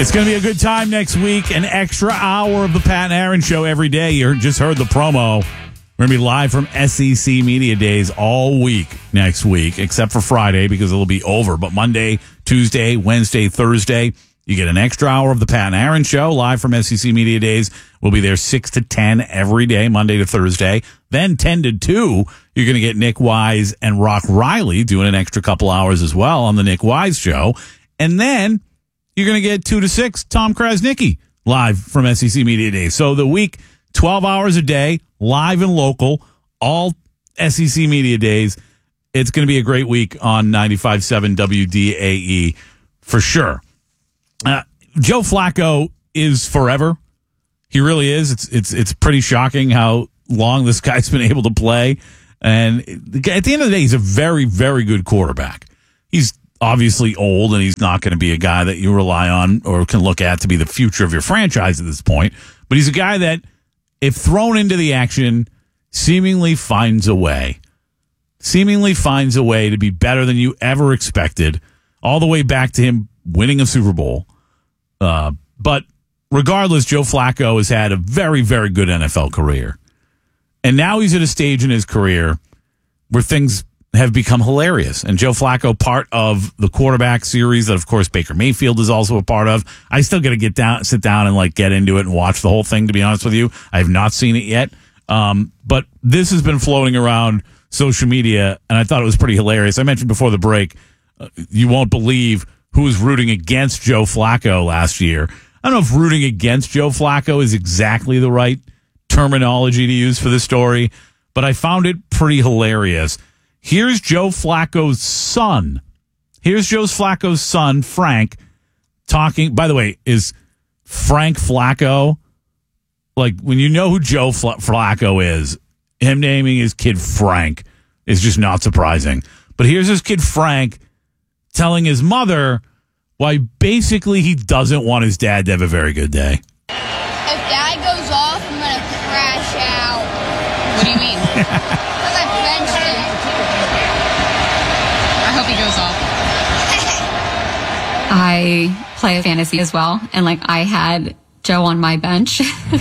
It's going to be a good time next week. An extra hour of the Pat and Aaron Show every day. You just heard the promo. We're going to be live from SEC Media Days all week next week, except for Friday because it'll be over. But Monday, Tuesday, Wednesday, Thursday, you get an extra hour of the Pat and Aaron Show live from SEC Media Days. We'll be there 6 to 10 every day, Monday to Thursday. Then 10 to 2, you're going to get Nick Wise and Rock Riley doing an extra couple hours as well on the Nick Wise Show. And then you're going to get 2 to 6, Tom Krasnicki live from SEC Media Days. So the week, 12 hours a day, live and local, all SEC Media Days. It's going to be a great week on 95.7 WDAE for sure. Joe Flacco is forever. He really is. It's pretty shocking how long this guy's been able to play. And at the end of the day, he's a very, very good quarterback. He's obviously old, and he's not going to be a guy that you rely on or can look at to be the future of your franchise at this point. But he's a guy that, if thrown into the action, seemingly finds a way to be better than you ever expected, all the way back to him winning a Super Bowl. But regardless, Joe Flacco has had a very, very good NFL career. And now he's at a stage in his career where things have become hilarious. And Joe Flacco, part of the quarterback series that, of course, Baker Mayfield is also a part of. I still got to sit down and get into it and watch the whole thing, to be honest with you. I have not seen it yet. But this has been floating around social media, and I thought it was pretty hilarious. I mentioned before the break, you won't believe who was rooting against Joe Flacco last year. I don't know if rooting against Joe Flacco is exactly the right terminology to use for this story, but I found it pretty hilarious. Here's Joe Flacco's son. Frank, talking. By the way, is Frank Flacco, when you know who Joe Flacco is, him naming his kid Frank is just not surprising. But here's his kid Frank telling his mother why basically he doesn't want his dad to have a very good day. If Dad goes off, I'm going to crash out. What do you mean? Because I benched him. I hope he goes off. I play fantasy as well, and I had Joe on my bench.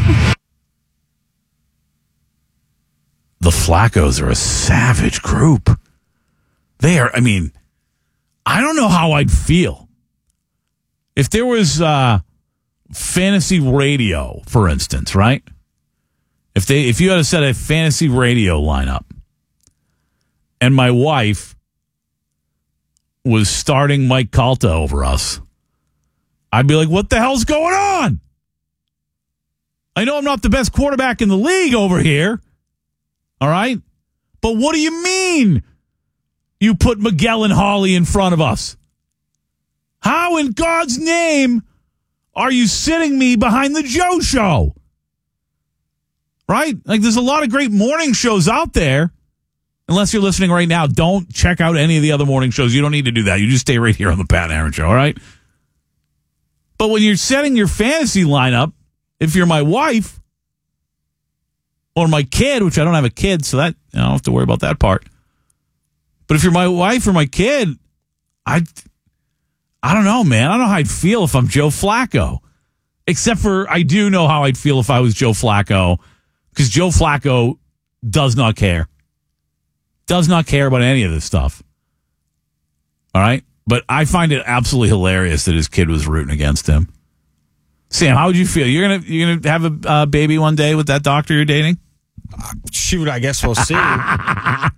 The Flaccos are a savage group. They are, I don't know how I'd feel. If there was fantasy radio, for instance, right? If you had to set a fantasy radio lineup and my wife was starting Mike Calta over us, I'd be like, what the hell's going on? I know I'm not the best quarterback in the league over here. All right? But what do you mean you put Miguel and Holly in front of us? How in God's name are you sitting me behind the Joe Show? Right? There's a lot of great morning shows out there. Unless you're listening right now, don't check out any of the other morning shows. You don't need to do that. You just stay right here on the Pat and Aaron Show, all right? But when you're setting your fantasy lineup, if you're my wife or my kid, which I don't have a kid, so that I don't have to worry about that part. But if you're my wife or my kid, I don't know, man. I don't know how I'd feel if I'm Joe Flacco. Except for I do know how I'd feel if I was Joe Flacco, because Joe Flacco does not care. Does not care about any of this stuff. All right? But I find it absolutely hilarious that his kid was rooting against him. Sam, how would you feel? You're gonna have a baby one day with that doctor you're dating? Shoot, I guess we'll see. I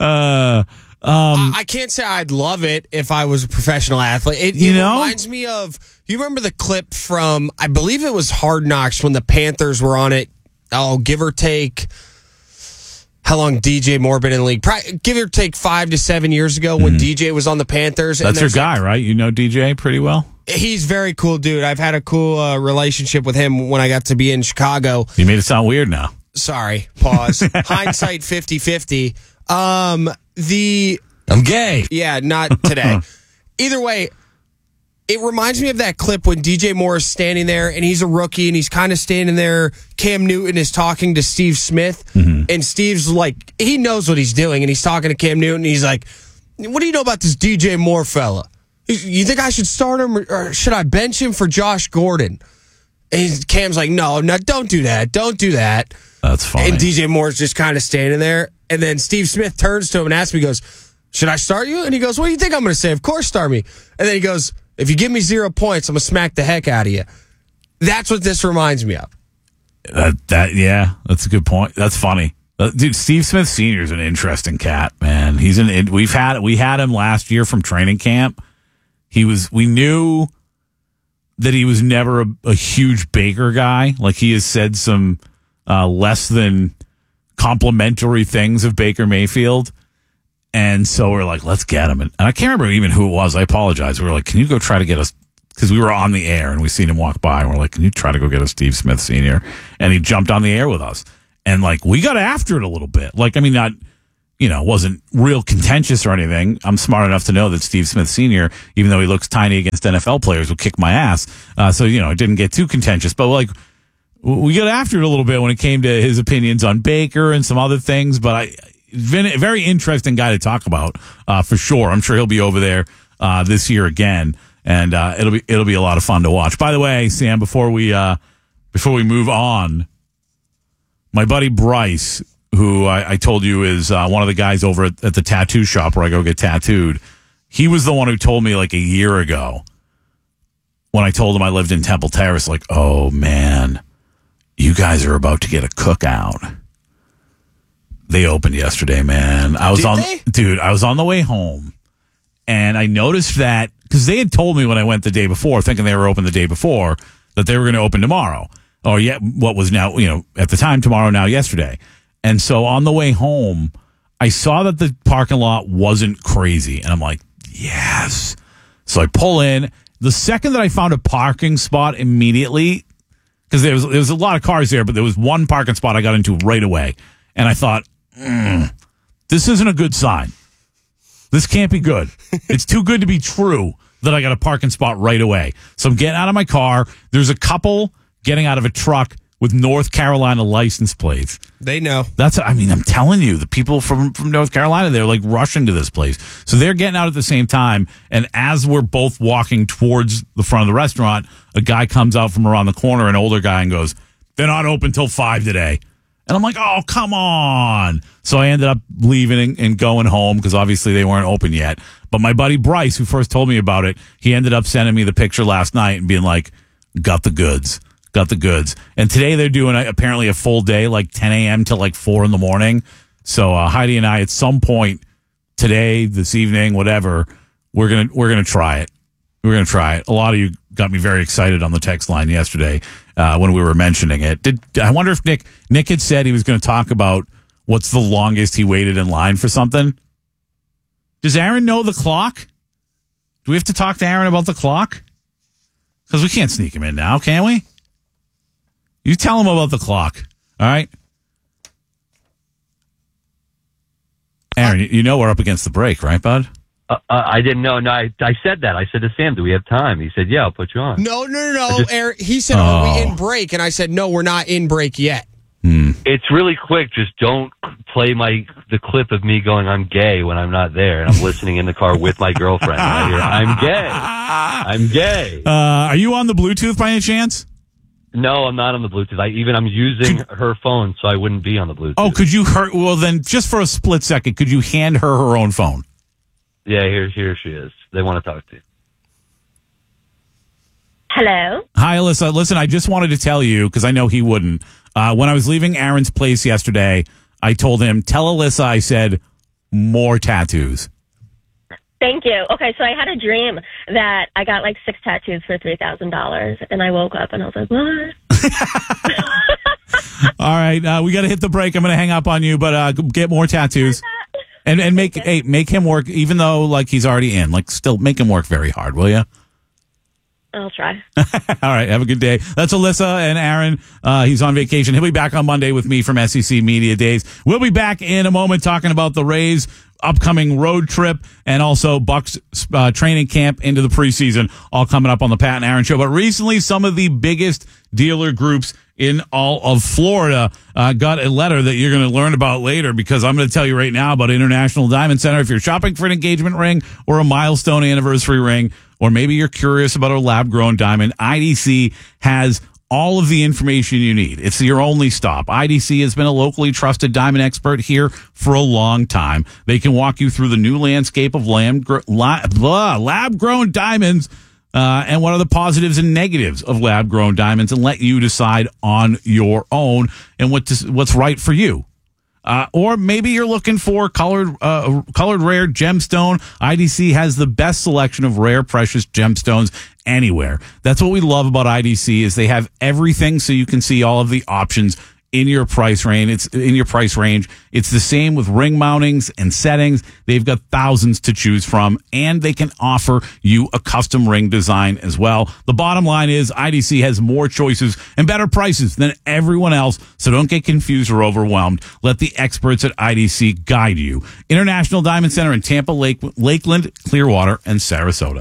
can't say I'd love it if I was a professional athlete. It reminds me of, you remember the clip from, I believe it was Hard Knocks when the Panthers were on it, give or take, how long DJ Moore been in the league? Give or take 5 to 7 years ago when DJ was on the Panthers. That's your guy, right? You know DJ pretty well? He's a very cool dude. I've had a cool relationship with him when I got to be in Chicago. You made it sound weird now. Sorry, pause. Hindsight 50-50. I'm gay. Yeah, not today. Either way, it reminds me of that clip when DJ Moore is standing there and he's a rookie and he's kind of standing there. Cam Newton is talking to Steve Smith and Steve's he knows what he's doing and he's talking to Cam Newton and he's like, what do you know about this DJ Moore fella? You think I should start him or should I bench him for Josh Gordon? And Cam's like, no, don't do that. Don't do that. That's funny. And DJ Moore's just kind of standing there. And then Steve Smith turns to him and asks me, he goes, should I start you? And he goes, what do you think I'm going to say? Of course, start me. And then he goes, if you give me 0 points, I'm going to smack the heck out of you. That's what this reminds me of. Yeah, that's a good point. That's funny. Dude, Steve Smith Sr. is an interesting cat, man. We had him last year from training camp. We knew that he was never a huge Baker guy. Like, he has said some less than complimentary things of Baker Mayfield. And so we're like, let's get him. And I can't remember even who it was. I apologize. We were like, can you go try to get us? Because we were on the air and we seen him walk by. And we're like, can you try to go get us Steve Smith Sr.? And he jumped on the air with us. And, like, we got after it a little bit. Like, I mean, not, wasn't real contentious or anything. I'm smart enough to know that Steve Smith Sr., even though he looks tiny against NFL players, will kick my ass. So, it didn't get too contentious. But, like, we got after it a little bit when it came to his opinions on Baker and some other things. But he's been a very interesting guy to talk about, for sure. I'm sure he'll be over there this year again. And it'll be a lot of fun to watch. By the way, Sam, before we move on, my buddy Bryce, who I told you is one of the guys over at the tattoo shop where I go get tattooed, he was the one who told me like a year ago when I told him I lived in Temple Terrace, like, oh, man, you guys are about to get a cookout. They opened yesterday, man. I was on the way home, and I noticed that because they had told me when I went the day before, thinking they were open the day before, that they were going to open tomorrow. Or what was now, at the time tomorrow, now yesterday. And so on the way home, I saw that the parking lot wasn't crazy. And I'm like, yes. So I pull in. The second that I found a parking spot immediately, because there was a lot of cars there, but there was one parking spot I got into right away. And I thought, this isn't a good sign. This can't be good. It's too good to be true that I got a parking spot right away. So I'm getting out of my car. There's a couple getting out of a truck with North Carolina license plates. They know. I'm telling you, the people from North Carolina, they're like rushing to this place. So they're getting out at the same time. And as we're both walking towards the front of the restaurant, a guy comes out from around the corner, an older guy, and goes, they're not open till 5 today. And I'm like, oh, come on. So I ended up leaving and going home because obviously they weren't open yet. But my buddy Bryce, who first told me about it, he ended up sending me the picture last night and being like, got the goods. And today they're doing apparently a full day, like 10 a.m. till like 4 in the morning. So Heidi and I, at some point today, this evening, whatever, we're gonna try it. We're gonna try it. A lot of you got me very excited on the text line yesterday when we were mentioning it. I wonder if Nick had said he was going to talk about what's the longest he waited in line for something. Does Aaron know the clock? Do we have to talk to Aaron about the clock? Because we can't sneak him in now, can we? You tell him about the clock, all right? Aaron, you know we're up against the break, right, bud? I didn't know. No, I said that. I said to Sam, do we have time? He said, yeah, I'll put you on. No, Aaron. He said, are we in break? And I said, no, we're not in break yet. It's really quick. Just don't play the clip of me going, I'm gay when I'm not there. And I'm listening in the car with my girlfriend. And I hear, I'm gay. Are you on the Bluetooth by any chance? No, I'm not on the Bluetooth. I'm using her phone, so I wouldn't be on the Bluetooth. Oh, could you well then, just for a split second, could you hand her own phone? Yeah, here she is. They want to talk to you. Hello. Hi, Alyssa. Listen, I just wanted to tell you, because I know he wouldn't. When I was leaving Aaron's place yesterday, I told him, tell Alyssa I said more tattoos. Thank you. Okay, so I had a dream that I got like 6 tattoos for $3,000, and I woke up and I was like, what? All right, we got to hit the break. I'm going to hang up on you, but get more tattoos. And make him work, even though like he's already in. Like, still make him work very hard, will you? I'll try. All right, have a good day. That's Alyssa and Aaron. He's on vacation. He'll be back on Monday with me from SEC Media Days. We'll be back in a moment talking about the Rays upcoming road trip, and also Bucks training camp into the preseason, all coming up on the Pat and Aaron Show. But recently, some of the biggest dealer groups in all of Florida got a letter that you're going to learn about later, because I'm going to tell you right now about International Diamond Center. If you're shopping for an engagement ring or a milestone anniversary ring, or maybe you're curious about a lab-grown diamond, IDC has all of the information you need. It's your only stop. IDC has been a locally trusted diamond expert here for a long time. They can walk you through the new landscape of lab-grown diamonds, and what are the positives and negatives of lab-grown diamonds, and let you decide on your own and what's right for you. Or maybe you're looking for colored rare gemstone. IDC has the best selection of rare, precious gemstones anywhere. That's what we love about IDC, is they have everything so you can see all of the options in your price range. It's the same with ring mountings and settings. They've got thousands to choose from, and they can offer you a custom ring design as well. The bottom line is IDC has more choices and better prices than everyone else, so don't get confused or overwhelmed. Let the experts at IDC guide you. International Diamond Center in Tampa, Lakeland, Clearwater, and Sarasota.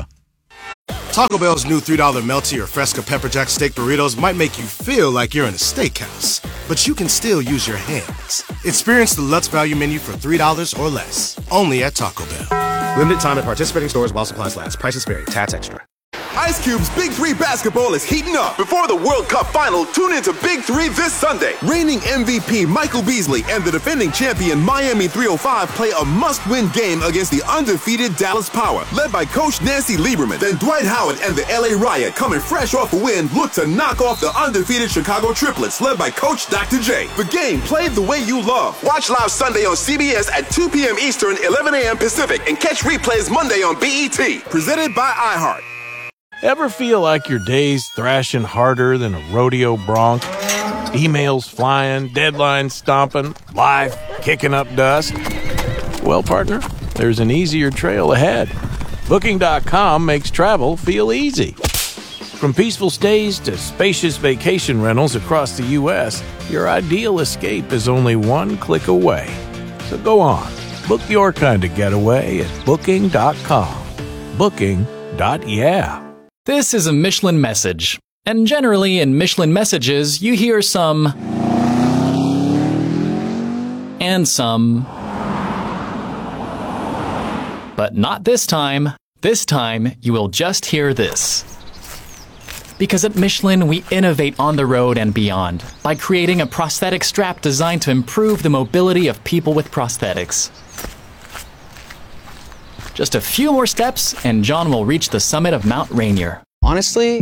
Taco Bell's new $3 Melty or Fresca Pepper Jack Steak Burritos might make you feel like you're in a steakhouse, but you can still use your hands. Experience the Lutz Value Menu for $3 or less, only at Taco Bell. Limited time at participating stores while supplies last. Prices vary. Tax extra. Ice Cube's Big 3 basketball is heating up. Before the World Cup final, tune into Big 3 this Sunday. Reigning MVP Michael Beasley and the defending champion Miami 305 play a must-win game against the undefeated Dallas Power, led by Coach Nancy Lieberman. Then Dwight Howard and the LA Riot, coming fresh off a win, look to knock off the undefeated Chicago Triplets, led by Coach Dr. J. The game played the way you love. Watch live Sunday on CBS at 2 p.m. Eastern, 11 a.m. Pacific, and catch replays Monday on BET. Presented by iHeart. Ever feel like your day's thrashing harder than a rodeo bronc? Emails flying, deadlines stomping, life kicking up dust? Well, partner, there's an easier trail ahead. Booking.com makes travel feel easy. From peaceful stays to spacious vacation rentals across the U.S., your ideal escape is only one click away. So go on, book your kind of getaway at Booking.com. Booking.yeah. This is a Michelin message. And generally in Michelin messages, you hear some and some. But not this time. This time, you will just hear this. Because at Michelin, we innovate on the road and beyond by creating a prosthetic strap designed to improve the mobility of people with prosthetics. Just a few more steps, and John will reach the summit of Mount Rainier. Honestly,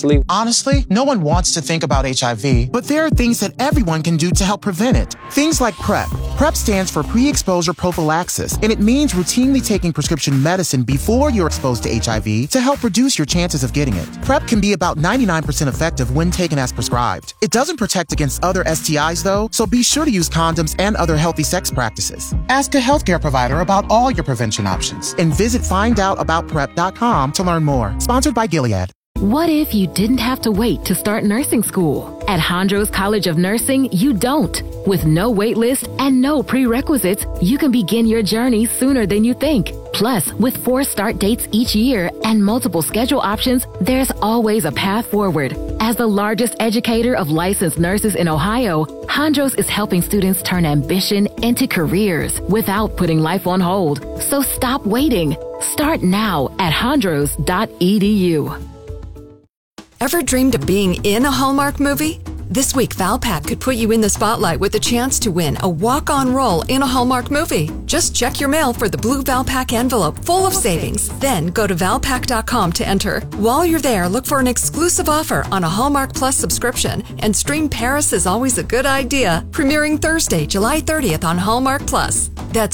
no one wants to think about HIV, but there are things that everyone can do to help prevent it. Things like PrEP. PrEP stands for pre-exposure prophylaxis, and it means routinely taking prescription medicine before you're exposed to HIV to help reduce your chances of getting it. PrEP can be about 99% effective when taken as prescribed. It doesn't protect against other STIs though, so be sure to use condoms and other healthy sex practices. Ask a healthcare provider about all your prevention options, and visit findoutaboutprep.com to learn more. Sponsored by Gilead. What if you didn't have to wait to start nursing school? At Hondros College of Nursing, you don't. With no wait list and no prerequisites, you can begin your journey sooner than you think. Plus, with 4 start dates each year and multiple schedule options, there's always a path forward. As the largest educator of licensed nurses in Ohio, Hondros is helping students turn ambition into careers without putting life on hold. So stop waiting. Start now at hondros.edu. Ever dreamed of being in a Hallmark movie? This week, Valpak could put you in the spotlight with the chance to win a walk-on role in a Hallmark movie. Just check your mail for the blue Valpak envelope full of savings. Then go to Valpak.com to enter. While you're there, look for an exclusive offer on a Hallmark Plus subscription and stream Paris is Always a Good Idea, premiering Thursday, July 30th on Hallmark Plus. That's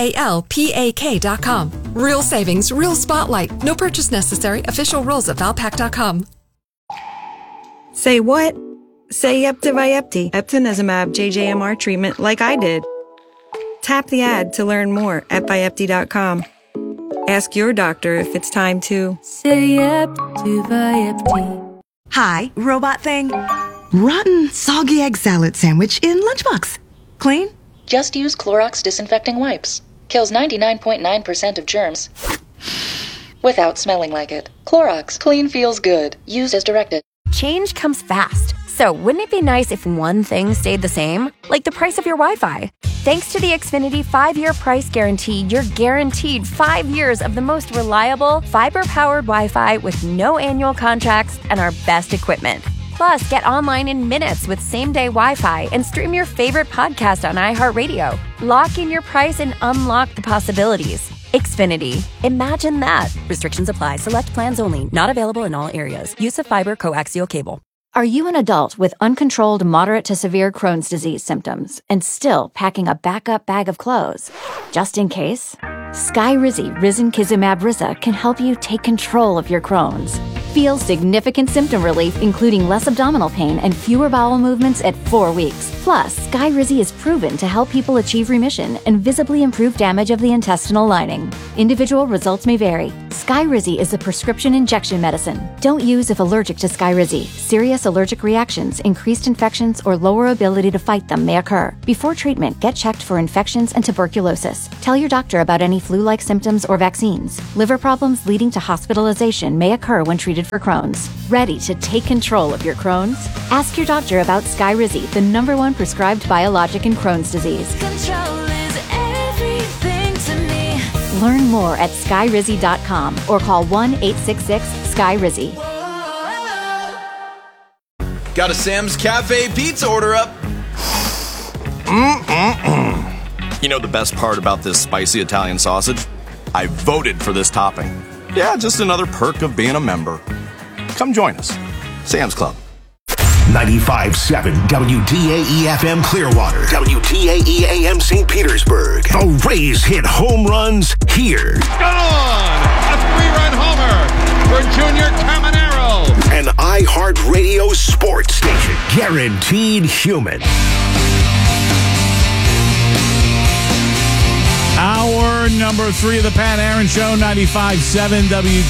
VALPAK.com. Real savings, real spotlight. No purchase necessary. Official rules at Valpak.com. Say what? Say yep to Vyepti, eptinezumab JJMR treatment like I did. Tap the ad to learn more at Vyepti.com. Ask your doctor if it's time to say yep to Vyepti. Hi, robot thing. Rotten, soggy egg salad sandwich in lunchbox. Clean? Just use Clorox disinfecting wipes. Kills 99.9% of germs without smelling like it. Clorox. Clean feels good. Used as directed. Change comes fast. So wouldn't it be nice if one thing stayed the same? Like the price of your Wi-Fi. Thanks to the Xfinity 5-year price guarantee, you're guaranteed 5 years of the most reliable, fiber-powered Wi-Fi with no annual contracts and our best equipment. Plus, get online in minutes with same-day Wi-Fi and stream your favorite podcast on iHeartRadio. Lock in your price and unlock the possibilities. Xfinity. Imagine that. Restrictions apply. Select plans only. Not available in all areas. Use of fiber coaxial cable. Are you an adult with uncontrolled moderate to severe Crohn's disease symptoms and still packing a backup bag of clothes? Just in case? Skyrizi Risankizumab Riza can help you take control of your Crohn's. Feel significant symptom relief, including less abdominal pain and fewer bowel movements at 4 weeks. Plus, Skyrizi is proven to help people achieve remission and visibly improve damage of the intestinal lining. Individual results may vary. Skyrizi is a prescription injection medicine. Don't use if allergic to Skyrizi. Serious allergic reactions, increased infections, or lower ability to fight them may occur. Before treatment, get checked for infections and tuberculosis. Tell your doctor about any flu-like symptoms or vaccines. Liver problems leading to hospitalization may occur when treated for Crohn's. Ready to take control of your Crohn's? Ask your doctor about Skyrizi, the #1 prescribed biologic in Crohn's disease. Control is everything to me. Learn more at skyrizi.com or call 1-866-SKYRIZI. Got a Sam's Cafe pizza order up. You know the best part about this spicy Italian sausage? I voted for this topping. Yeah, just another perk of being a member. Come join us. Sam's Club. 95.7 WDAE-FM Clearwater. WDAE-AM St. Petersburg. The Rays hit home runs here. Gone! A 3-run homer for Junior Caminero. An iHeartRadio sports station. Guaranteed human. Hour number 3 of the Pat Aaron Show, 95.7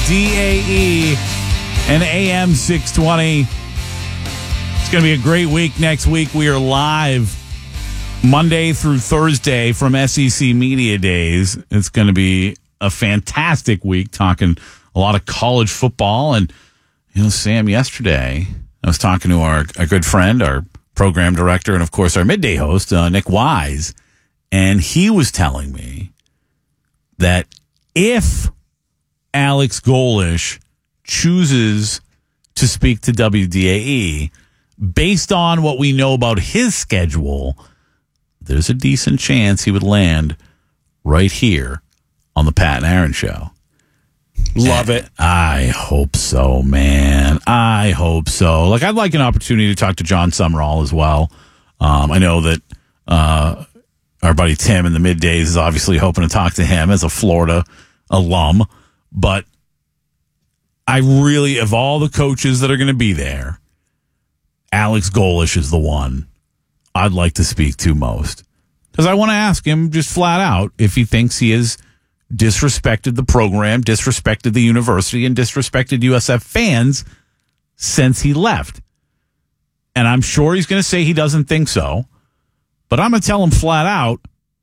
WDAE and AM 620. It's going to be a great week next week. We are live Monday through Thursday from SEC Media Days. It's going to be a fantastic week, talking a lot of college football. And, you know, Sam, yesterday I was talking to our good friend, our program director, and, of course, our midday host, Nick Wise. And he was telling me that if Alex Golesh chooses to speak to WDAE, based on what we know about his schedule, there's a decent chance he would land right here on the Pat and Aaron Show. Love it. I hope so, man. I hope so. Like, I'd like an opportunity to talk to John Summerall as well. I know that our buddy Tim in the middays is obviously hoping to talk to him as a Florida alum. But I really, of all the coaches that are going to be there, Alex Golesh is the one I'd like to speak to most. Because I want to ask him just flat out if he thinks he has disrespected the program, disrespected the university, and disrespected USF fans since he left. And I'm sure he's going to say he doesn't think so. But I'm going to tell him flat out,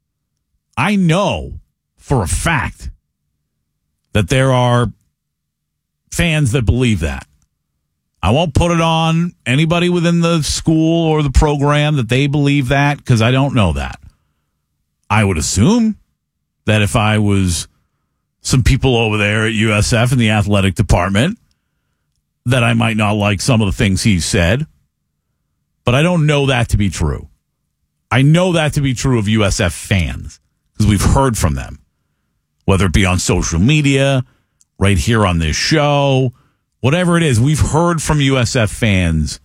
I know for a fact that there are fans that believe that. I won't put it on anybody within the school or the program that they believe that, because I don't know that. I would assume that if I was some people over there at USF in the athletic department, that I might not like some of the things he said. But I don't know that to be true. I know that to be true of USF fans, because we've heard from them, whether it be on social media, right here on this show, whatever it is. We've heard from USF fans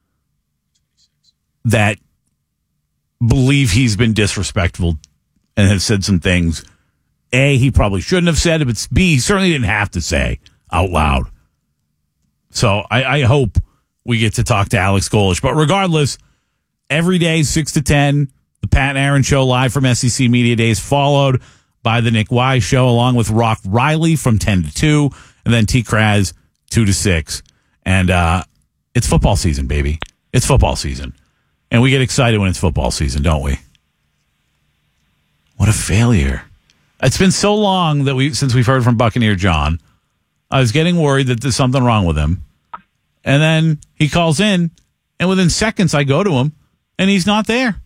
that believe he's been disrespectful and have said some things, A, he probably shouldn't have said, but B, he certainly didn't have to say out loud. So I hope we get to talk to Alex Golesh. But regardless, every day, 6 to 10, the Pat and Aaron Show live from SEC Media Days, followed by the Nick Wise Show, along with Rock Riley from 10 to 2, and then T. Kraz 2 to 6. And it's football season, baby. It's football season. And we get excited when it's football season, don't we? What a failure. It's been so long since we've heard from Buccaneer John. I was getting worried that there's something wrong with him. And then he calls in, and within seconds I go to him, and he's not there.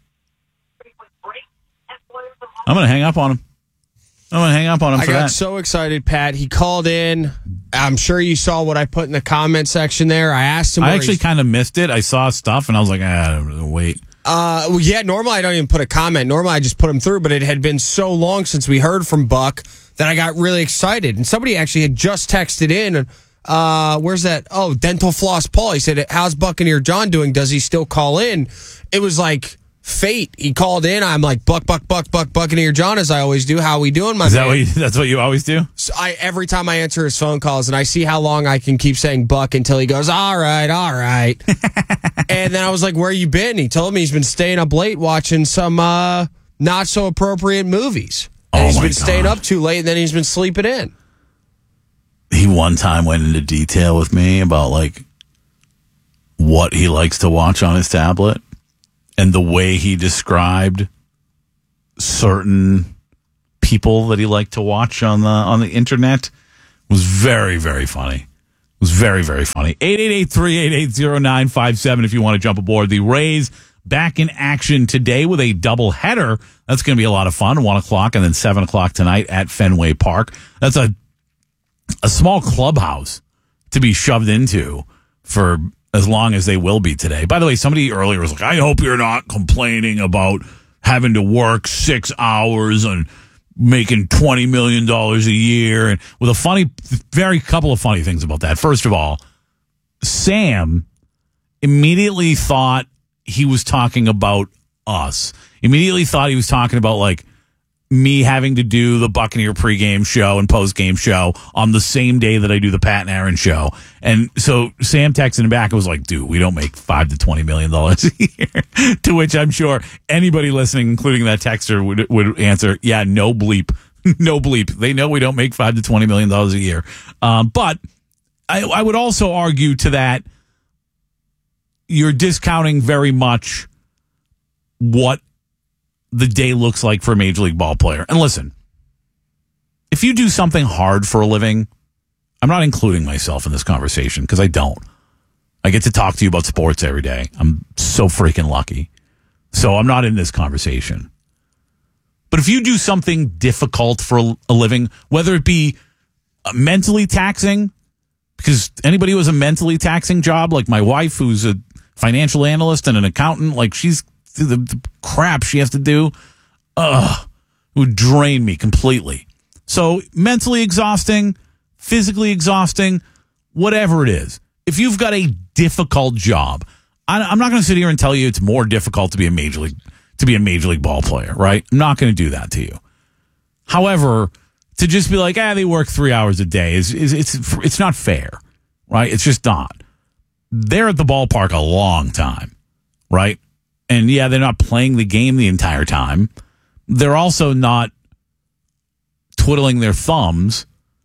I'm going to hang up on him. I got so excited, Pat. He called in. I'm sure you saw what I put in the comment section there. I asked him. I actually kind of missed it. I saw stuff, and I was like, wait. Yeah, normally I don't even put a comment. Normally I just put him through, but it had been so long since we heard from Buck that I got really excited. And somebody actually had just texted in. Where's that? Oh, Dental Floss Paul. He said, how's Buccaneer John doing? Does he still call in? It was like fate. He called in. I'm like, Buccaneer John, as I always do. How we doing, my man? That's what you always do? So every time I answer his phone calls, and I see how long I can keep saying Buck until he goes, all right. And then I was like, where you been? He told me he's been staying up late watching some not so appropriate movies. And he's been staying up too late, and then he's been sleeping in. He one time went into detail with me about like what he likes to watch on his tablet. And the way he described certain people that he liked to watch on the internet was very, very funny. It was very, very funny. 888-388-0957 if you want to jump aboard. The Rays back in action today with a doubleheader. That's going to be a lot of fun. 1 o'clock and then 7 o'clock tonight at Fenway Park. That's a small clubhouse to be shoved into for as long as they will be today. By the way, somebody earlier was like, I hope you're not complaining about having to work 6 hours and making $20 million a year. And with a couple of funny things about that. First of all, Sam immediately thought he was talking about us. Immediately thought he was talking about like me having to do the Buccaneer pregame show and postgame show on the same day that I do the Pat and Aaron show. And so Sam texted him back and was like, dude, we don't make $5 to $20 million a year. To which I'm sure anybody listening, including that texter, would answer, yeah, no bleep. No bleep. They know we don't make $5 to $20 million a year. But I would also argue to that you're discounting very much what the day looks like for a Major League ball player. And listen, if you do something hard for a living, I'm not including myself in this conversation because I don't. I get to talk to you about sports every day. I'm so freaking lucky. So I'm not in this conversation. But if you do something difficult for a living, whether it be mentally taxing, because anybody who has a mentally taxing job, like my wife, who's a financial analyst and an accountant, like the crap she has to do, it would drain me completely. So mentally exhausting, physically exhausting, whatever it is. If you've got a difficult job, I'm not going to sit here and tell you it's more difficult to be a major league ball player, right? I'm not going to do that to you. However, to just be like, they work 3 hours a day it's not fair, right? It's just not. They're at the ballpark a long time, right? And yeah, they're not playing the game the entire time. They're also not twiddling their thumbs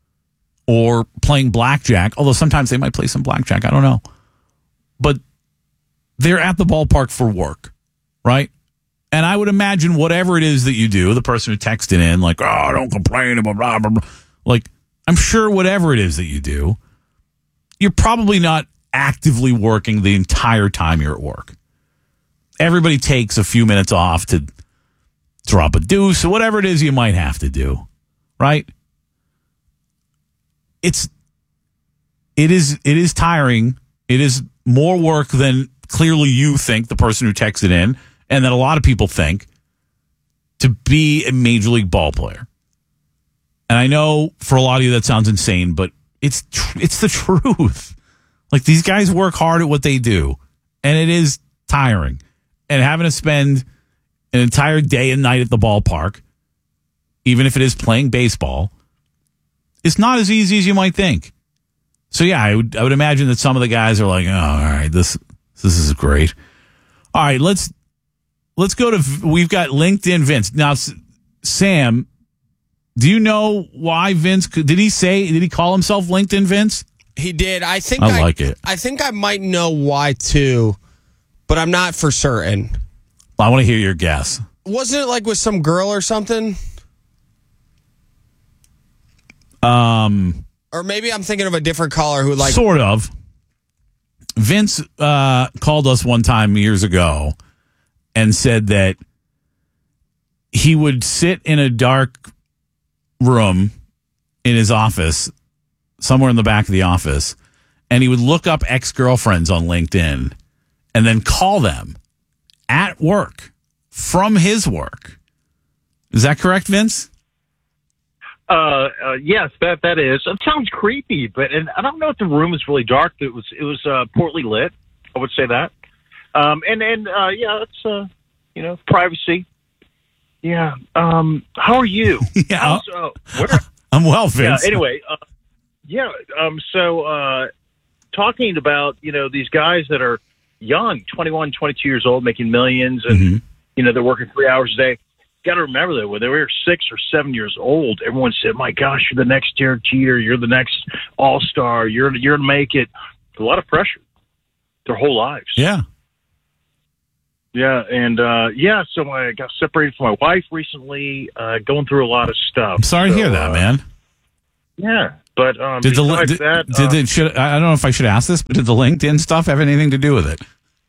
or playing blackjack, although sometimes they might play some blackjack. I don't know. But they're at the ballpark for work, right? And I would imagine whatever it is that you do, the person who texted in, like, don't complain about blah, blah, blah. Like, I'm sure whatever it is that you do, you're probably not actively working the entire time you're at work. Everybody takes a few minutes off to drop a deuce or whatever it is you might have to do, right? It is tiring. It is more work than clearly you think, the person who texted in, and that a lot of people think, to be a major league ball player. And I know for a lot of you that sounds insane, but it's the truth. Like, these guys work hard at what they do, and it is tiring. And having to spend an entire day and night at the ballpark, even if it is playing baseball, is not as easy as you might think. So yeah, I would imagine that some of the guys are like, all right, this is great. All right, let's go to, we've got LinkedIn Vince. Now, Sam, do you know why Vince, did he call himself LinkedIn Vince? He did. I like it. I think I might know why too, but I'm not for certain. I want to hear your guess. Wasn't it like with some girl or something? Or maybe I'm thinking of a different caller who like sort of. Vince called us one time years ago and said that he would sit in a dark room in his office, somewhere in the back of the office, and he would look up ex-girlfriends on LinkedIn and then call them at work from his work. Is that correct, Vince? Yes, that is. It sounds creepy, but and I don't know if the room was really dark. It was poorly lit. I would say that. Yeah, it's privacy. Yeah. How are you? Yeah. I'm well, Vince. Yeah. Anyway. So talking about these guys that are young, 21, 22 years old, making millions, and they're working 3 hours a day. Got to remember that when they were 6 or 7 years old, everyone said, "My gosh, you're the next Derek Jeter. You're the next all-star. You're to make it." A lot of pressure their whole lives. Yeah. Yeah, and so I got separated from my wife recently, going through a lot of stuff. I'm sorry to hear that, man. Yeah, but I don't know if I should ask this, but did the LinkedIn stuff have anything to do with it?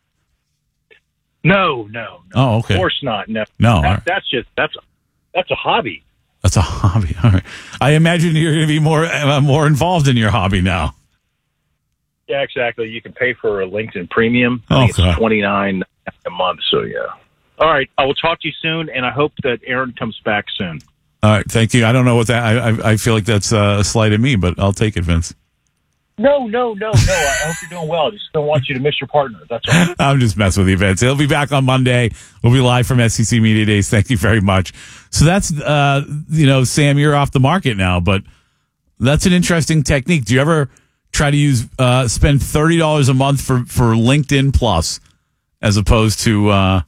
No. Oh, okay. Of course not. No. That's a hobby. That's a hobby. All right. I imagine you're going to be more involved in your hobby now. Yeah, exactly. You can pay for a LinkedIn Premium. I think it's $29 a month. So yeah. All right. I will talk to you soon, and I hope that Aaron comes back soon. All right. Thank you. I don't know what that. I feel like that's a slight at me, but I'll take it, Vince. No. I hope you're doing well. I just don't want you to miss your partner. That's all. I'm just messing with you, Vince. He'll be back on Monday. We'll be live from SEC Media Days. Thank you very much. So that's, Sam, you're off the market now, but that's an interesting technique. Do you ever try to spend $30 a month for LinkedIn Plus as opposed to?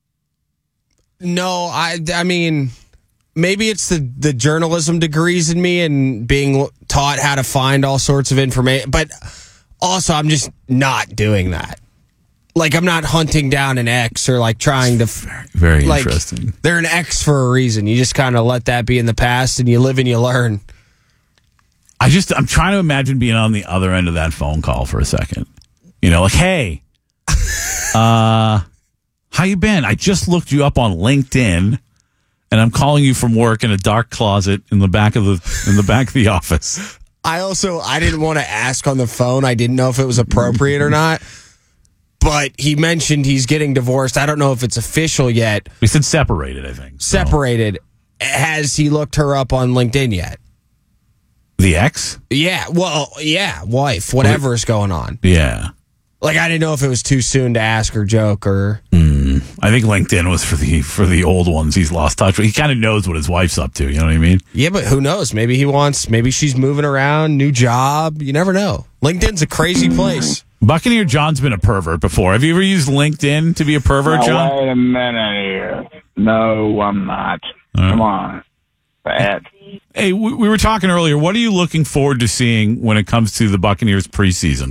No, I mean, maybe it's the journalism degrees in me and being taught how to find all sorts of information. But also, I'm just not doing that. Like, I'm not hunting down an ex or like trying to. Very interesting. They're an ex for a reason. You just kind of let that be in the past and you live and you learn. I'm trying to imagine being on the other end of that phone call for a second. Like, hey, how you been? I just looked you up on LinkedIn. And I'm calling you from work in a dark closet in the back of the office. I didn't want to ask on the phone. I didn't know if it was appropriate or not. But he mentioned he's getting divorced. I don't know if it's official yet. We said separated, I think. So. Separated. Has he looked her up on LinkedIn yet? The ex? Yeah. Well, yeah. Wife. Whatever's going on. Yeah. Like, I didn't know if it was too soon to ask or joke or. I think LinkedIn was for the old ones he's lost touch with. He kind of knows what his wife's up to. You know what I mean? Yeah, but who knows? Maybe she's moving around, new job. You never know. LinkedIn's a crazy place. Buccaneer John's been a pervert before. Have you ever used LinkedIn to be a pervert, John? Wait a minute here. No, I'm not. Come on. Bad. Hey, we were talking earlier. What are you looking forward to seeing when it comes to the Buccaneers preseason?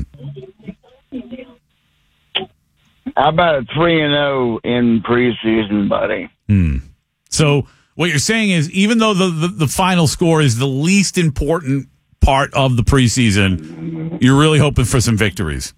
How about a 3-0 in preseason, buddy? So what you're saying is, even though the final score is the least important part of the preseason, you're really hoping for some victories.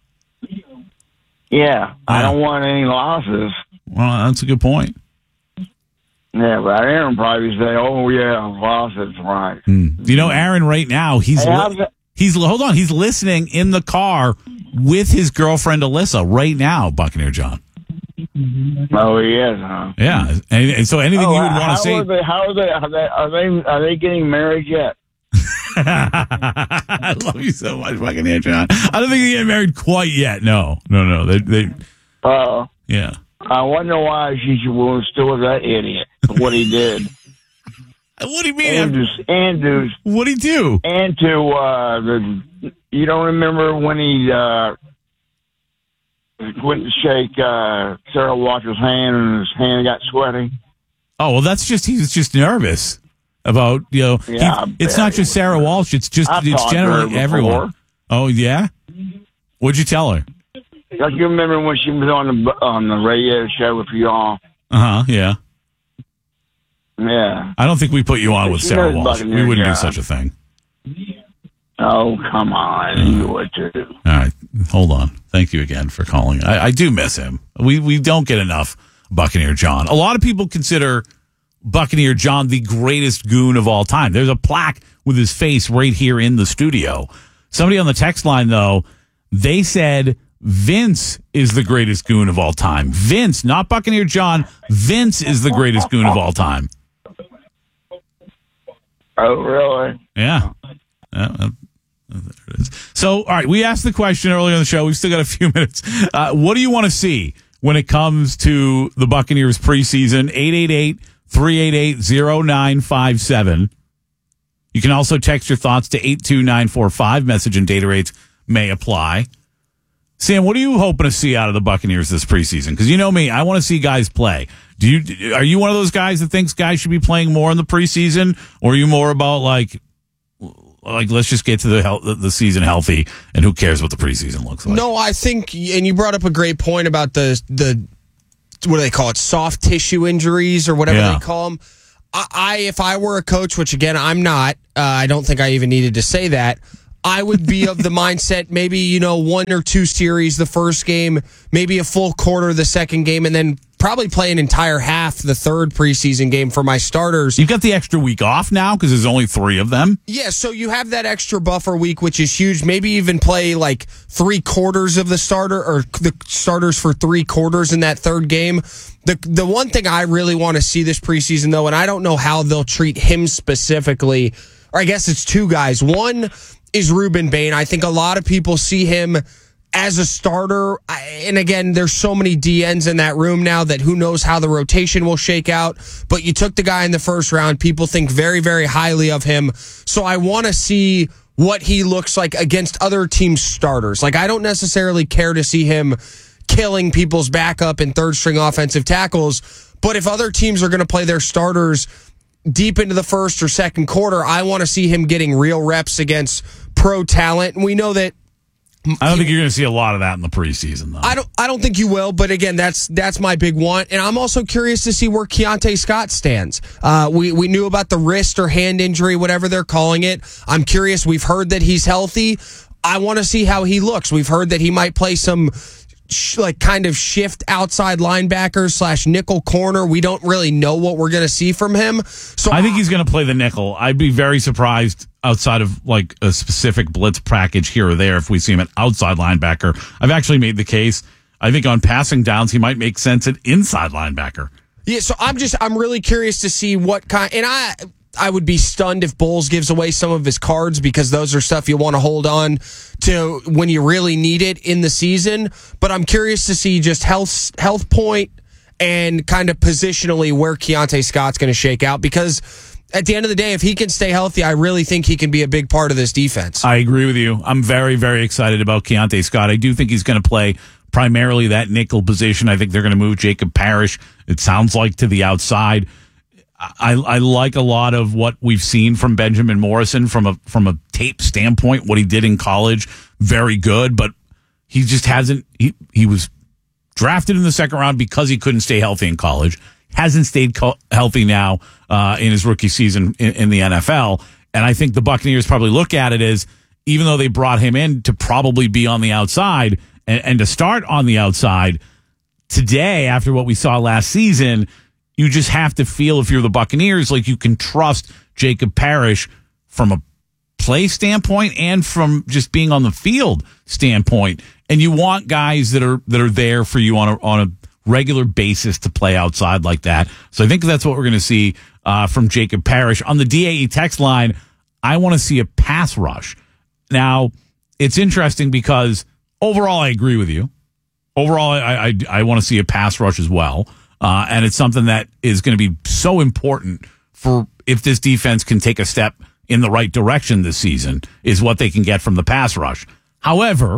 Yeah, I don't want any losses. Well, that's a good point. Yeah, but Aaron probably say, "Oh yeah, losses, right?" Aaron right now he's listening in the car with his girlfriend Alyssa right now, Buccaneer John. Oh, he is, huh? Yeah, and so anything you would want to say? Are they getting married yet? I love you so much, Buccaneer John. I don't think they're getting married quite yet. No. They. Yeah. I wonder why she was still that idiot. What he did. What do you mean? Andrews. What'd he do? And to you don't remember when he wouldn't shake Sarah Walker's hand and his hand got sweaty? Oh, well, he was just nervous about, it's not just Sarah Walsh. It's generally everyone. Oh, yeah? What'd you tell her? Like, you remember when she was on the radio show with y'all? Yeah. Yeah. I don't think we put you on with Sarah Walsh. We wouldn't do such a thing. Oh, come on. You would too. All right. Hold on. Thank you again for calling. I do miss him. We don't get enough Buccaneer John. A lot of people consider Buccaneer John the greatest goon of all time. There's a plaque with his face right here in the studio. Somebody on the text line, though, they said Vince is the greatest goon of all time. Vince, not Buccaneer John. Vince is the greatest goon of all time. Oh, really? Yeah. There it is. So, all right, we asked the question earlier in the show. We've still got a few minutes. What do you want to see when it comes to the Buccaneers preseason? 888-388-0957. You can also text your thoughts to 82945. Message and data rates may apply. Sam, what are you hoping to see out of the Buccaneers this preseason? Because you know me, I want to see guys play. Are you one of those guys that thinks guys should be playing more in the preseason, or are you more about like let's just get to the season healthy and who cares what the preseason looks like? No, I think, and you brought up a great point about the what do they call it, soft tissue injuries or whatever they call them. If I were a coach, which again I'm not, I don't think I even needed to say that. I would be of the mindset, maybe, 1 or 2 series the first game, maybe a full quarter the second game, and then probably play an entire half the third preseason game for my starters. You've got the extra week off now because there's only 3 of them. Yeah, so you have that extra buffer week, which is huge. Maybe even play like 3/4 of the starter, or the starters for 3/4 in that third game. The one thing I really want to see this preseason, though, and I don't know how they'll treat him specifically, or I guess it's 2 guys. One is Ruben Bain. I think a lot of people see him as a starter. And again, there's so many DNs in that room now that who knows how the rotation will shake out. But you took the guy in the first round. People think very, very highly of him. So I want to see what he looks like against other teams' starters. Like, I don't necessarily care to see him killing people's backup and third string offensive tackles. But if other teams are going to play their starters deep into the first or second quarter, I want to see him getting real reps against pro talent. And we know that I don't think you're going to see a lot of that in the preseason, though. I don't think you will, but again, that's my big want. And I'm also curious to see where Keontae Scott stands. We knew about the wrist or hand injury, whatever they're calling it. I'm curious. We've heard that he's healthy. I want to see how he looks. We've heard that he might play some kind of shift outside linebacker / nickel corner. We don't really know what we're going to see from him. So I think he's going to play the nickel. I'd be very surprised outside of like a specific blitz package here or there if we see him at outside linebacker. I've actually made the case. I think on passing downs, he might make sense at inside linebacker. Yeah, so I'm really curious to see what kind, and I would be stunned if Bowles gives away some of his cards, because those are stuff you want to hold on to when you really need it in the season. But I'm curious to see just health point and kind of positionally where Keontae Scott's going to shake out, because at the end of the day, if he can stay healthy, I really think he can be a big part of this defense. I agree with you. I'm very, very excited about Keontae Scott. I do think he's going to play primarily that nickel position. I think they're going to move Jacob Parrish, it sounds like, to the outside. I like a lot of what we've seen from Benjamin Morrison from a tape standpoint. What he did in college, very good, but he just hasn't. He was drafted in the second round because he couldn't stay healthy in college. Hasn't stayed healthy now in his rookie season in the NFL. And I think the Buccaneers probably look at it as, even though they brought him in to probably be on the outside and to start on the outside, today, after what we saw last season, you just have to feel, if you're the Buccaneers, like you can trust Jacob Parrish from a play standpoint and from just being on the field standpoint. And you want guys that are there for you on a regular basis to play outside like that. So I think that's what we're going to see from Jacob Parrish. On the DAE text line, I want to see a pass rush. Now, it's interesting because overall I agree with you. Overall, I want to see a pass rush as well. And it's something that is going to be so important for if this defense can take a step in the right direction this season, is what they can get from the pass rush. However,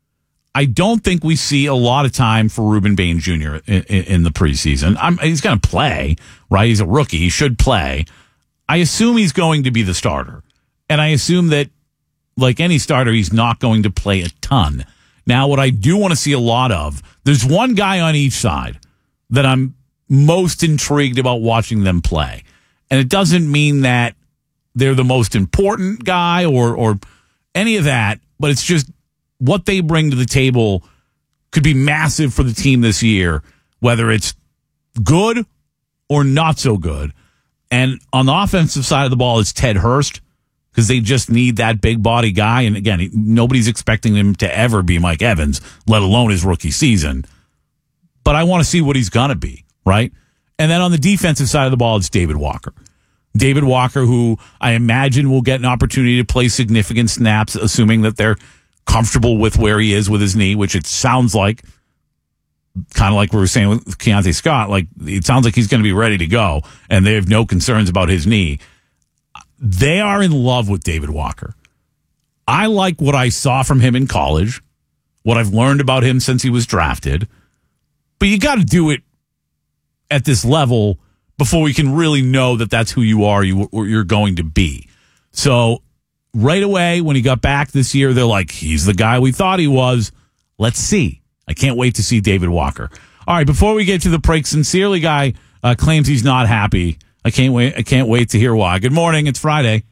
I don't think we see a lot of time for Ruben Bain Jr. in the preseason. He's going to play, right? He's a rookie. He should play. I assume he's going to be the starter. And I assume that, like any starter, he's not going to play a ton. Now, what I do want to see a lot of, there's one guy on each side that I'm most intrigued about watching them play. And it doesn't mean that they're the most important guy or any of that, but it's just what they bring to the table could be massive for the team this year, whether it's good or not so good. And on the offensive side of the ball, it's Ted Hurst, because they just need that big body guy. And again, nobody's expecting him to ever be Mike Evans, let alone his rookie season. But I want to see what he's going to be, right? And then on the defensive side of the ball, it's David Walker. David Walker, who I imagine will get an opportunity to play significant snaps, assuming that they're comfortable with where he is with his knee, which it sounds like, kind of like we were saying with Keontae Scott, like it sounds like he's going to be ready to go, and they have no concerns about his knee. They are in love with David Walker. I like what I saw from him in college, what I've learned about him since he was drafted, but you got to do it at this level before we can really know that that's who you are, you're going to be. So right away, when he got back this year, they're like, he's the guy we thought he was. Let's see. I can't wait to see David Walker. All right, before we get to the break, Sincerely Guy claims he's not happy. I can't wait to hear why. Good morning. It's Friday.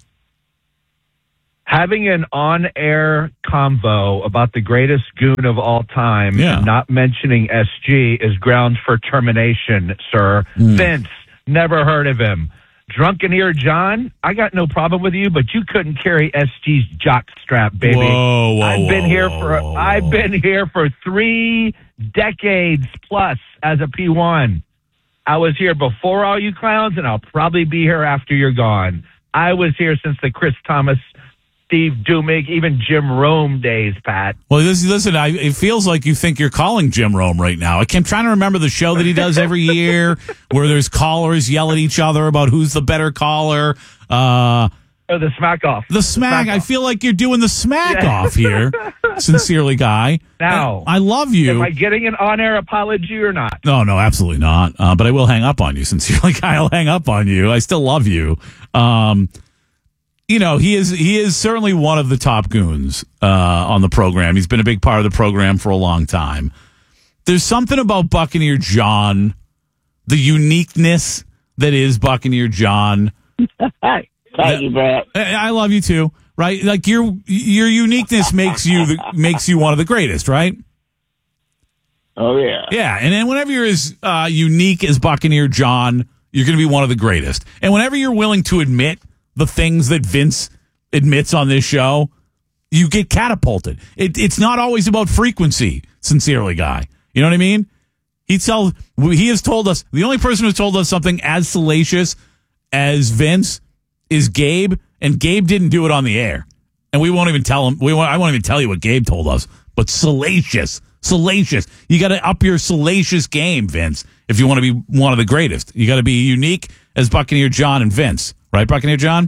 Having an on-air convo about the greatest goon of all time and not mentioning SG is grounds for termination, sir. Vince, never heard of him. Drunken Ear John, I got no problem with you, but you couldn't carry SG's jock strap, baby. I've been here for 3 decades plus as a P1. I was here before all you clowns, and I'll probably be here after you're gone. I was here since the Chris Thomas, Steve Dumig, even Jim Rome days, Pat. Well, listen, it feels like you think you're calling Jim Rome right now. I'm trying to remember the show that he does every year where there's callers yell at each other about who's the better caller. The Smack Off. The Smack. I feel like you're doing the Smack Off here. Sincerely, Guy. Now, I love you. Am I getting an on-air apology or not? No, absolutely not. But I will hang up on you. Sincerely, Guy, I'll hang up on you. I still love you. He is certainly one of the top goons on the program. He's been a big part of the program for a long time. There's something about Buccaneer John, the uniqueness that is Buccaneer John. Thank you, Brett. I love you too, right? Like your uniqueness makes you one of the greatest, right? Oh yeah, yeah. And then whenever you're as unique as Buccaneer John, you're going to be one of the greatest. And whenever you're willing to admit the things that Vince admits on this show, you get catapulted. It's not always about frequency, Sincerely Guy. You know what I mean? He has told us, the only person who's told us something as salacious as Vince is Gabe, and Gabe didn't do it on the air. And we won't even tell him. I won't even tell you what Gabe told us. But salacious. You got to up your salacious game, Vince, if you want to be one of the greatest. You got to be unique as Buccaneer John and Vince. Right, Buccaneer John?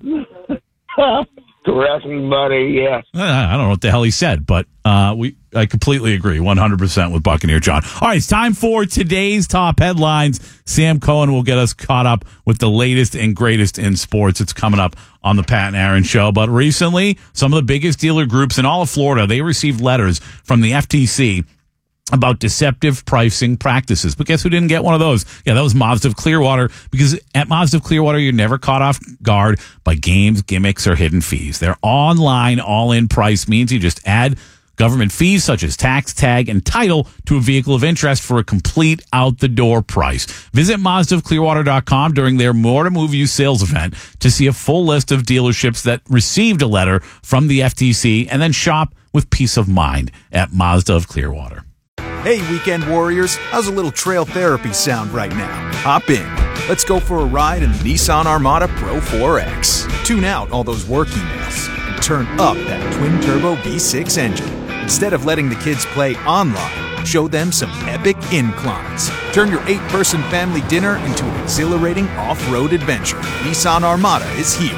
Correct me, buddy, yes. I don't know what the hell he said, but I completely agree 100% with Buccaneer John. All right, it's time for today's top headlines. Sam Cohen will get us caught up with the latest and greatest in sports. It's coming up on the Pat and Aaron Show. But recently, some of the biggest dealer groups in all of Florida, they received letters from the FTC about deceptive pricing practices. But guess who didn't get one of those? Yeah, that was Mazda of Clearwater, because at Mazda of Clearwater, you're never caught off guard by games, gimmicks, or hidden fees. Their online all-in price means you just add government fees such as tax, tag, and title to a vehicle of interest for a complete out-the-door price. Visit MazdaofClearwater.com during their More to Move You sales event to see a full list of dealerships that received a letter from the FTC, and then shop with peace of mind at Mazda of Clearwater. Hey, weekend warriors, how's a little trail therapy sound right now? Hop in. Let's go for a ride in the Nissan Armada Pro 4X. Tune out all those work emails and turn up that twin-turbo V6 engine. Instead of letting the kids play online, show them some epic inclines. Turn your 8-person family dinner into an exhilarating off-road adventure. Nissan Armada is here.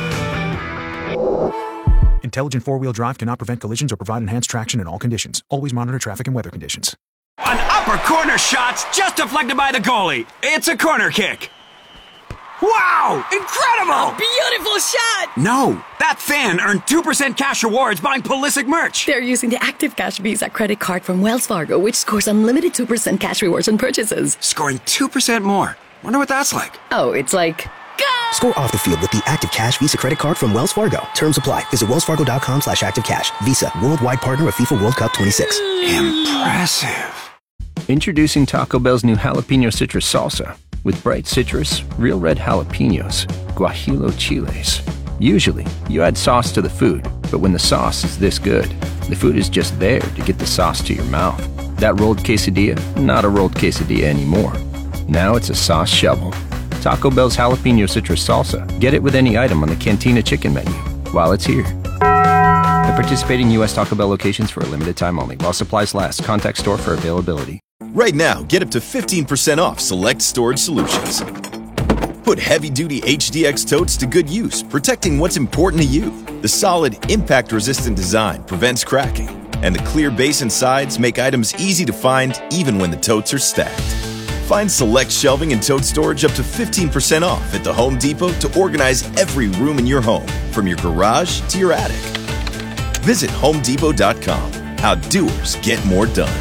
Intelligent four-wheel drive cannot prevent collisions or provide enhanced traction in all conditions. Always monitor traffic and weather conditions. An upper corner shot's just deflected by the goalie. It's a corner kick. Wow! Incredible! A beautiful shot! No, that fan earned 2% cash rewards buying Pulisic merch. They're using the Active Cash Visa credit card from Wells Fargo, which scores unlimited 2% cash rewards on purchases. Scoring 2% more. Wonder what that's like. Oh, it's like... Score off the field with the Active Cash Visa credit card from Wells Fargo. Terms apply. Visit wellsfargo.com/activecash. Visa, worldwide partner of FIFA World Cup 26. Impressive. Introducing Taco Bell's new jalapeno citrus salsa. With bright citrus, real red jalapenos, guajillo chiles. Usually, you add sauce to the food, but when the sauce is this good, the food is just there to get the sauce to your mouth. That rolled quesadilla, not a rolled quesadilla anymore. Now it's a sauce shovel. Taco Bell's jalapeno citrus salsa. Get it with any item on the Cantina chicken menu while it's here. At participating U.S. Taco Bell locations for a limited time only. While supplies last. Contact store for availability. Right now, get up to 15% off select storage solutions. Put heavy-duty HDX totes to good use, protecting what's important to you. The solid, impact-resistant design prevents cracking, and the clear base and sides make items easy to find even when the totes are stacked. Find select shelving and tote storage up to 15% off at the Home Depot to organize every room in your home, from your garage to your attic. Visit HomeDepot.com. How doers get more done.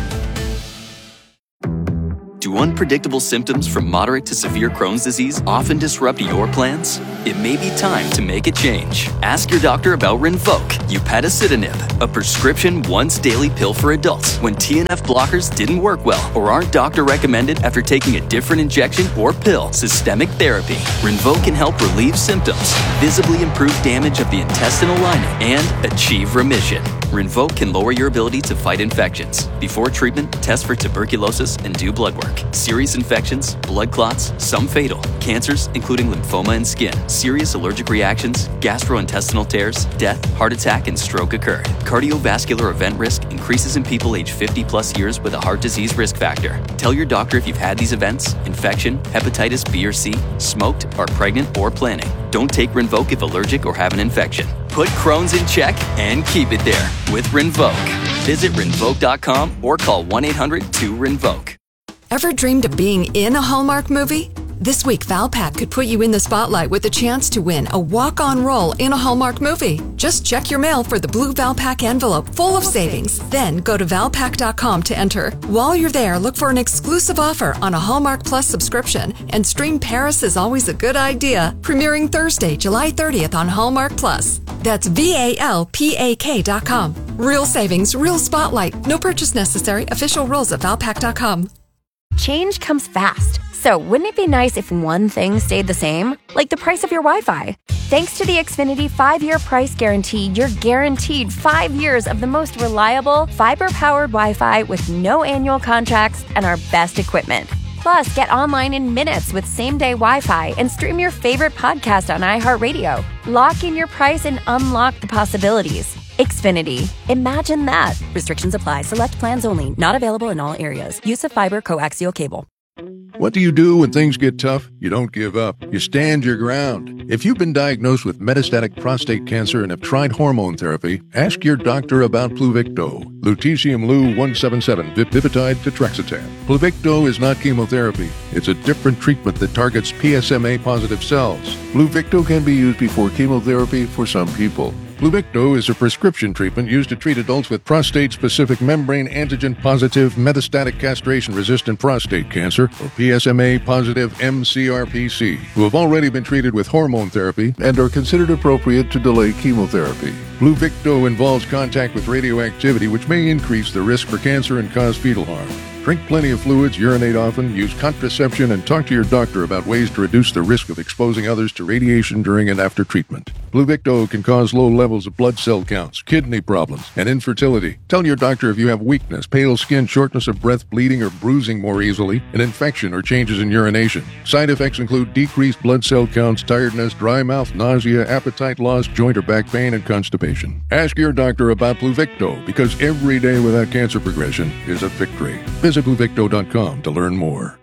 Do unpredictable symptoms from moderate to severe Crohn's disease often disrupt your plans? It may be time to make a change. Ask your doctor about Rinvoq, upadacitinib, a prescription once-daily pill for adults when TNF blockers didn't work well or aren't doctor-recommended after taking a different injection or pill. Systemic therapy. Rinvoq can help relieve symptoms, visibly improve damage of the intestinal lining, and achieve remission. Rinvoq can lower your ability to fight infections. Before treatment, test for tuberculosis and do blood work. Serious infections, blood clots, some fatal, cancers including lymphoma and skin, serious allergic reactions, gastrointestinal tears, death, heart attack, and stroke occurred. Cardiovascular event risk increases in people age 50 plus years with a heart disease risk factor. Tell your doctor if you've had these events, infection, hepatitis B or C, smoked, are pregnant, or planning. Don't take Rinvoq if allergic or have an infection. Put Crohn's in check and keep it there with Rinvoq. Visit Rinvoq.com or call 1-800-2-RINVOQ. Ever dreamed of being in a Hallmark movie? This week, Valpak could put you in the spotlight with a chance to win a walk-on role in a Hallmark movie. Just check your mail for the blue Valpak envelope full of savings. Then go to Valpak.com to enter. While you're there, look for an exclusive offer on a Hallmark Plus subscription and stream Paris is Always a Good Idea, premiering Thursday, July 30th on Hallmark Plus. That's VALPAK.com. Real savings, real spotlight. No purchase necessary. Official rules at Valpak.com. Change comes fast. So wouldn't it be nice if one thing stayed the same? Like the price of your Wi-Fi. Thanks to the Xfinity 5-year price guarantee, you're guaranteed 5 years of the most reliable, fiber-powered Wi-Fi with no annual contracts and our best equipment. Plus, get online in minutes with same-day Wi-Fi and stream your favorite podcast on iHeartRadio. Lock in your price and unlock the possibilities. Xfinity. Imagine that. Restrictions apply. Select plans only. Not available in all areas. Use of fiber coaxial cable. What do you do when things get tough? You don't give up. You stand your ground. If you've been diagnosed with metastatic prostate cancer and have tried hormone therapy, ask your doctor about Pluvicto. Lutetium Lu-177, Vipitide Tetrexatan. Pluvicto is not chemotherapy. It's a different treatment that targets PSMA-positive cells. Pluvicto can be used before chemotherapy for some people. Pluvicto is a prescription treatment used to treat adults with prostate-specific membrane antigen-positive metastatic castration-resistant prostate cancer, or PSMA-positive mCRPC, who have already been treated with hormone therapy and are considered appropriate to delay chemotherapy. Pluvicto involves contact with radioactivity, which may increase the risk for cancer and cause fetal harm. Drink plenty of fluids, urinate often, use contraception, and talk to your doctor about ways to reduce the risk of exposing others to radiation during and after treatment. Pluvicto can cause low levels of blood cell counts, kidney problems, and infertility. Tell your doctor if you have weakness, pale skin, shortness of breath, bleeding or bruising more easily, an infection or changes in urination. Side effects include decreased blood cell counts, tiredness, dry mouth, nausea, appetite loss, joint or back pain, and constipation. Ask your doctor about Pluvicto, because every day without cancer progression is a victory. Visit Pluvicto.com to learn more.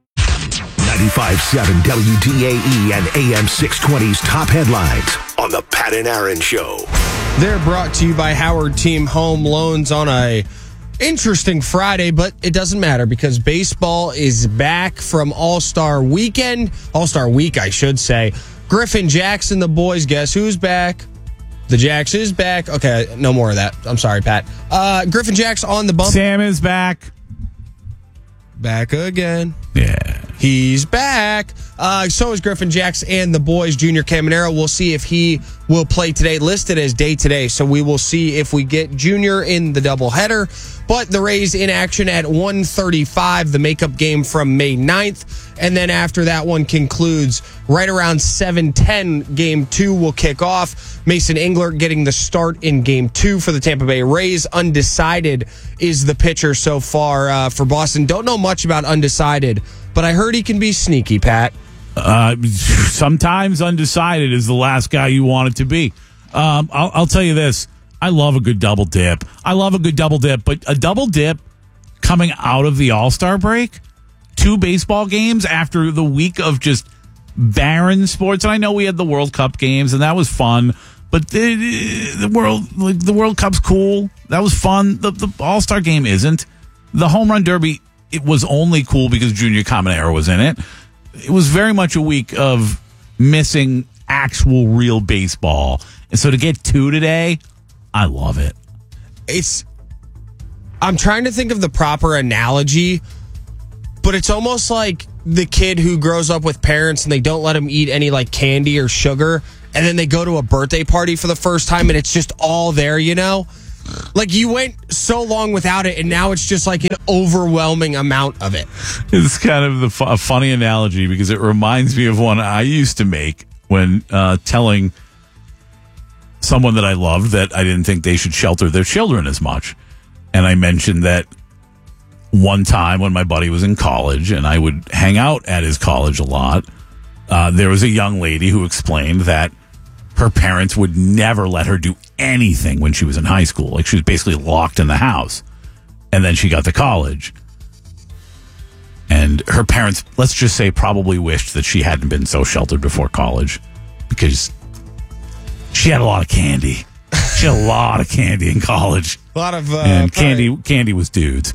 95.7 WDAE and AM 620's top headlines on the Pat and Aaron Show. They're brought to you by Howard Team Home Loans on a interesting Friday, but it doesn't matter because baseball is back from All-Star Weekend. All-Star Week, I should say. Griffin Jackson, the boys, guess who's back? The Jax is back. Okay, no more of that. I'm sorry, Pat. Griffin Jackson on the bump. Sam is back. Back again. Yeah. He's back. So is Griffin Jacks and the boys. Junior Caminero, we'll see if he will play today. Listed as day today. So we will see if we get Junior in the doubleheader. But the Rays in action at 1:35, the makeup game from May 9th. And then after that one concludes, right around 7:10, Game 2 will kick off. Mason Englert getting the start in Game 2 for the Tampa Bay Rays. Undecided is the pitcher so far for Boston. Don't know much about Undecided, but I heard he can be sneaky, Pat. Sometimes Undecided is the last guy you want it to be. I'll tell you this. I love a good double dip. But a double dip coming out of the All-Star break, 2 baseball games after the week of just barren sports. And I know we had the World Cup games, and that was fun. But the World Cup's cool. That was fun. The All-Star game isn't. The Home Run Derby, it was only cool because Junior Caminero was in it. It was very much a week of missing actual real baseball. And so to get 2 today, I love it. I'm trying to think of the proper analogy, but it's almost like the kid who grows up with parents and they don't let him eat any like candy or sugar, and then they go to a birthday party for the first time and it's just all there, you know? Like you went so long without it and now it's just like an overwhelming amount of it. It's kind of a funny analogy because it reminds me of one I used to make when telling someone that I loved that I didn't think they should shelter their children as much. And I mentioned that one time when my buddy was in college and I would hang out at his college a lot, there was a young lady who explained that her parents would never let her do anything when she was in high school. Like she was basically locked in the house. And then she got to college. And her parents, let's just say, probably wished that she hadn't been so sheltered before college because she had a lot of candy. She had a lot of candy in college. A lot of and candy was dudes.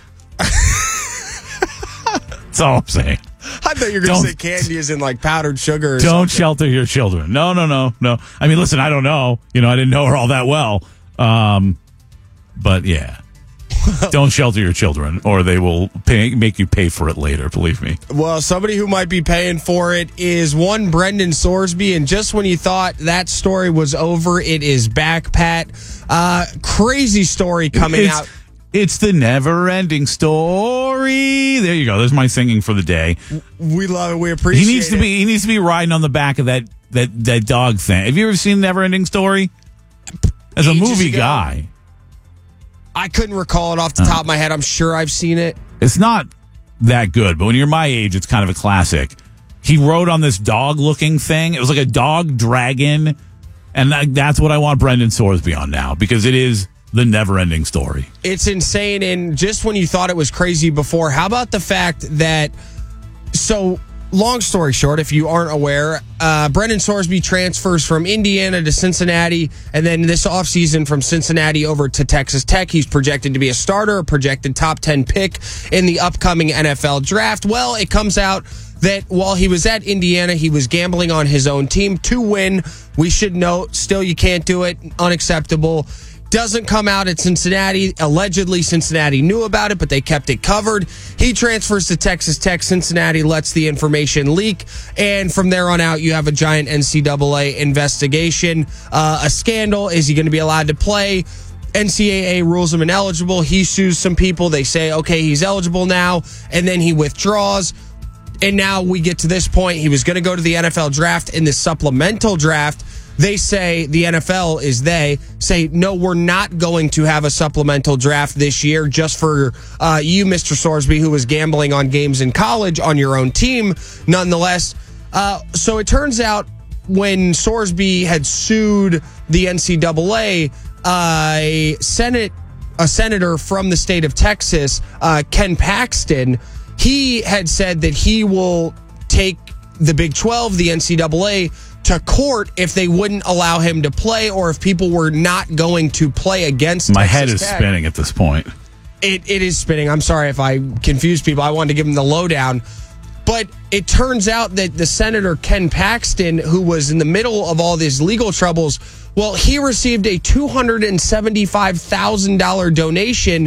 That's all I'm saying. I thought you were going to say candy is in like powdered sugar. Don't shelter your children. No. I mean, listen, I don't know. I didn't know her all that well. But yeah. Don't shelter your children or they will make you pay for it later, believe me. Well, somebody who might be paying for it is one Brendan Sorsby, and just when you thought that story was over, it is back, Pat. Crazy story coming out. It's the never-ending story. There you go. There's my singing for the day. We love it. We appreciate it. He needs to be riding on the back of that dog thing. Have you ever seen Never-Ending Story? As a movie guy. I couldn't recall it off the top of my head. I'm sure I've seen it. It's not that good, but when you're my age, it's kind of a classic. He rode on this dog-looking thing. It was like a dog dragon, and that's what I want Brendan Sorsby on now, because it is the never-ending story. It's insane, and just when you thought it was crazy before, how about the fact that, so long story short, if you aren't aware, Brendan Sorsby transfers from Indiana to Cincinnati, and then this offseason from Cincinnati over to Texas Tech. He's projected to be a starter, a projected top 10 pick in the upcoming NFL draft. Well, it comes out that while he was at Indiana, he was gambling on his own team to win. We should note, still you can't do it, unacceptable. Doesn't come out at Cincinnati. Allegedly, Cincinnati knew about it, but they kept it covered. He transfers to Texas Tech. Cincinnati lets the information leak. And from there on out, you have a giant NCAA investigation. A scandal. Is he going to be allowed to play? NCAA rules him ineligible. He sues some people. They say, okay, he's eligible now. And then he withdraws. And now we get to this point. He was going to go to the NFL draft. In the supplemental draft, they say, the NFL say, no, we're not going to have a supplemental draft this year just for you, Mr. Sorsby, who was gambling on games in college on your own team. Nonetheless, so it turns out when Sorsby had sued the NCAA, a senator from the state of Texas, Ken Paxton, he had said that he will take the Big 12, the NCAA, to court if they wouldn't allow him to play or if people were not going to play against My Texas head is Tech. spinning at this point. It is spinning. I'm sorry if I confused people. I wanted to give him the lowdown. But it turns out that the Senator Ken Paxton, who was in the middle of all these legal troubles, well, he received a $275,000 donation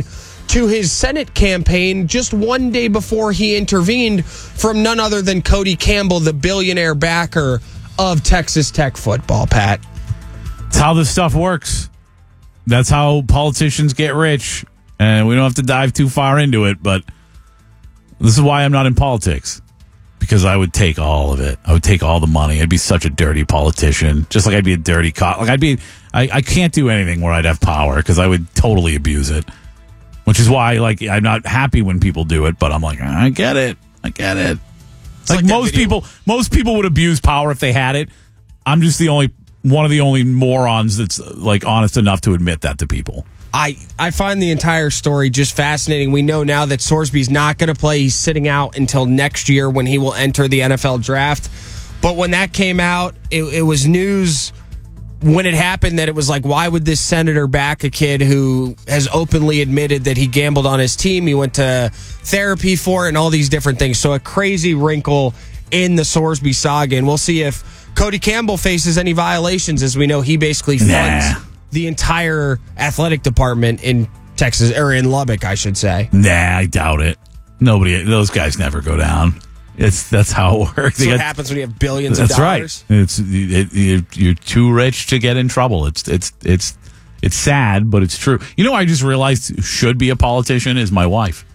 to his Senate campaign just one day before he intervened from none other than Cody Campbell, the billionaire backer of Texas Tech football, Pat. That's how this stuff works. That's how politicians get rich. And we don't have to dive too far into it, but this is why I'm not in politics. Because I would take all of it. I would take all the money. I'd be such a dirty politician. Just like I'd be a dirty cop. Like I can't do anything where I'd have power because I would totally abuse it. Which is why, like, I'm not happy when people do it, but I'm like, I get it. Like most people would abuse power if they had it. I'm just one of the only morons that's like honest enough to admit that to people. I find the entire story just fascinating. We know now that Sorsby's not going to play. He's sitting out until next year when he will enter the NFL draft. But when that came out, it was news when it happened that it was like, why would this senator back a kid who has openly admitted that he gambled on his team? He went to therapy for it and all these different things. So a crazy wrinkle in the Sorsby saga. And we'll see if Cody Campbell faces any violations. As we know, he basically funds the entire athletic department in Texas, or in Lubbock, I should say. Nah, I doubt it. Those guys never go down. That's how it works. That's what happens when you have billions of dollars. That's right. You're too rich to get in trouble. It's sad, but it's true. You know, I just realized should be a politician is my wife.